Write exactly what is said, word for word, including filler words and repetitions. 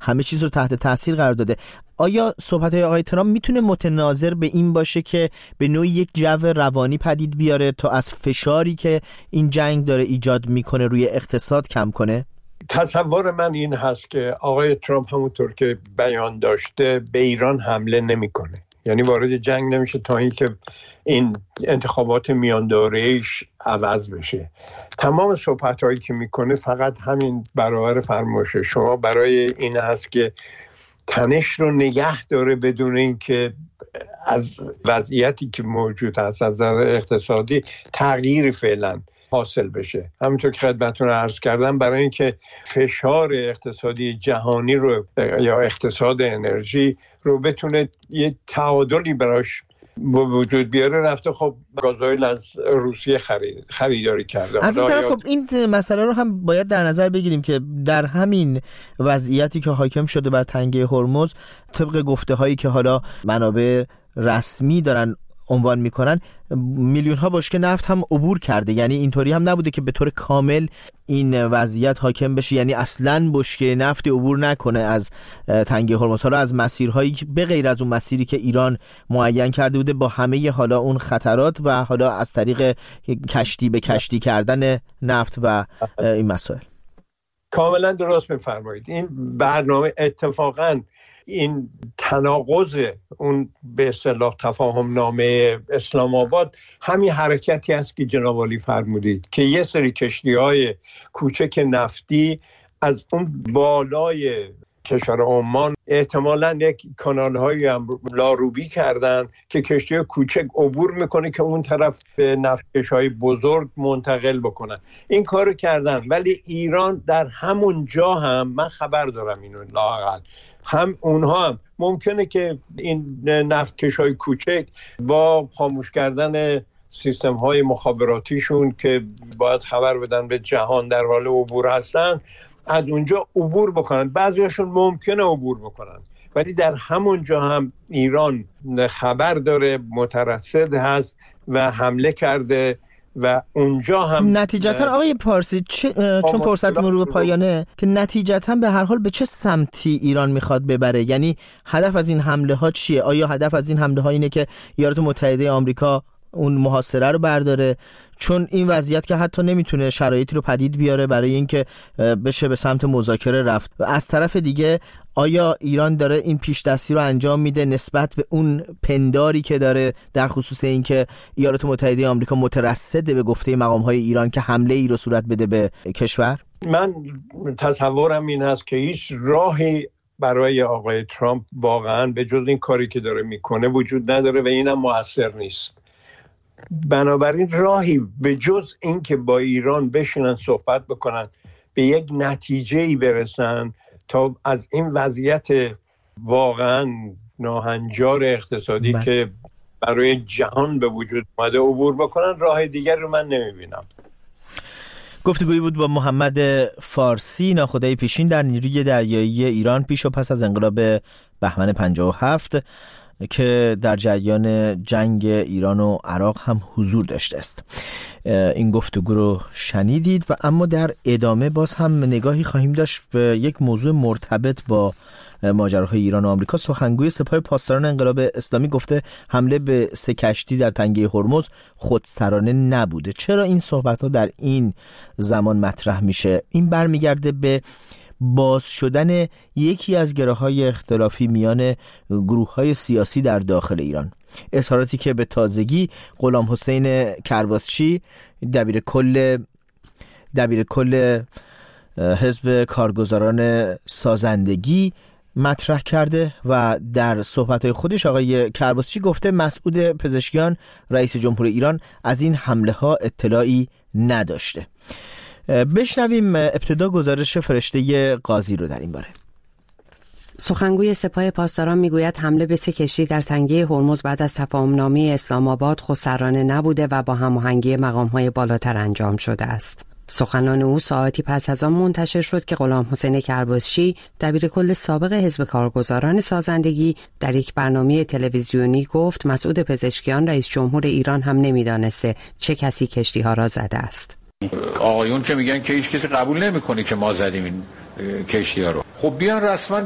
همه چیز رو تحت تاثیر قرار داده. آیا صحبت‌های آقای ترامپ میتونه متناظر به این باشه که به نوعی یک جو روانی پدید بیاره تا از فشاری که این جنگ داره ایجاد میکنه روی اقتصاد کم کنه؟ تصور من این هست که آقای ترامپ همونطور که بیان داشته به ایران حمله نمیکنه، یعنی وارد جنگ نمیشه تا اینکه این انتخابات میان دوره‌ایش عوض بشه. تمام صحبت‌هایی که میکنه فقط همین برابر فرمایش شما برای این هست که تنش رو نگه داره بدون اینکه از وضعیتی که موجود هست از نظر اقتصادی تغییری فعلا حاصل بشه. همونطور که خدمتتون عرض کردم برای اینکه فشار اقتصادی جهانی رو یا اقتصاد انرژی رو بتونه یه تعادلی براش با وجود بیاره رفته خب گازوئیل از روسیه خرید خریداری کرده. از این طرف خب این مسئله رو هم باید در نظر بگیریم که در همین وضعیتی که حاکم شده بر تنگه هرمز، طبق گفته هایی که حالا منابع رسمی دارن عنوان میکنن، میلیون ها بشکه نفت هم عبور کرده. یعنی اینطوری هم نبوده که به طور کامل این وضعیت حاکم بشه، یعنی اصلاً بشکه نفتی عبور نکنه از تنگه هرمز. حالا از مسیرهایی که به غیر از اون مسیری که ایران معین کرده بوده با همه حالا اون خطرات و حالا از طریق کشتی به کشتی کردن نفت و این مسائل. کاملا درست میفرمایید. این برنامه اتفاقاً این تناقض اون به اصطلاح تفاهم نامه اسلام آباد همین حرکتی است که جناب عالی فرمودید که یه سری کشتی‌های کوچک نفتی از اون بالای کشور عمان احتمالاً یک کانال‌هایی هم لاروبی کردن که کشتی کوچک عبور میکنه که اون طرف به نفتکش‌های بزرگ منتقل بکنن. این کارو کردن، ولی ایران در همون جا هم من خبر دارم اینو لااقل هم اونها هم ممکنه که این نفتکش‌های کوچک با خاموش کردن سیستم‌های مخابراتیشون که باید خبر بدن به جهان در حال عبور هستن از اونجا عبور بکنن. بعضیاشون ممکنه عبور بکنن، ولی در همون جا هم ایران خبر داره، مترصد هست و حمله کرده و اونجا هم نتیجتا آقای پارسی چه... چون فرصت مرور به پایانه که نتیجتا به هر حال به چه سمتی ایران میخواد ببره؟ یعنی هدف از این حمله ها چیه؟ آیا هدف از این حمله ها اینه که ایالات متحده آمریکا اون محاصره رو برداره، چون این وضعیت که حتی نمیتونه شرایطی رو پدید بیاره برای اینکه بشه به سمت مذاکره رفت؟ و از طرف دیگه آیا ایران داره این پیش دستی رو انجام میده نسبت به اون پنداری که داره در خصوص اینکه ایالات متحده آمریکا مترصده به گفته مقام‌های ایران که حمله ای رو صورت بده به کشور؟ من تصورم این هست که هیچ راهی برای آقای ترامپ واقعا به جز این کاری که داره میکنه وجود نداره و اینم موثر نیست. بنابراین راهی به جز این که با ایران بشینن صحبت بکنن به یک نتیجه‌ای برسن تا از این وضعیت واقعا ناهنجار اقتصادی بله. که برای جهان به وجود اومده عبور بکنن، راه دیگر رو من نمیبینم. گفتگویی بود با محمد فارسی، ناخدای پیشین در نیروی دریایی ایران پیش و پس از انقلاب بهمن پنجاه و هفت که در جریان جنگ ایران و عراق هم حضور داشته است. این گفتگو رو شنیدید و اما در ادامه باز هم نگاهی خواهیم داشت به یک موضوع مرتبط با ماجراهای ایران و آمریکا. سخنگوی سپاه پاسداران انقلاب اسلامی گفته حمله به سه کشتی در تنگه هرمز خودسرانه نبوده. چرا این صحبت‌ها در این زمان مطرح میشه؟ این برمیگرده به باز شدن یکی از گره‌های اختلافی میان گروه‌های سیاسی در داخل ایران. اظهاراتی که به تازگی غلام حسین کرباسچی دبیر کل دبیر کل حزب کارگزاران سازندگی مطرح کرده و در صحبت‌های خودش آقای کرباسچی گفته مسعود پزشکیان رئیس جمهور ایران از این حمله‌ها اطلاعی نداشته. بشنویم ابتدا گزارش فرشته قاضی رو در این باره. سخنگوی سپاه پاسداران میگوید حمله به سه کشتی در تنگه هرمز بعد از تفاهم‌نامه اسلام آباد خودسرانه نبوده و با هماهنگی مقام‌های بالاتر انجام شده است. سخنان او ساعتی پس از آن منتشر شد که غلام حسین کرباسچی دبیر کل سابق حزب کارگزاران سازندگی در یک برنامه تلویزیونی گفت مسعود پزشکیان رئیس جمهور ایران هم نمی‌دانسته چه کسی کشتی‌ها را زده است. آقایون که میگن که هیچ کسی قبول نمی‌کنه که ما زدیم این کشتی‌ها رو، خب بیان رسما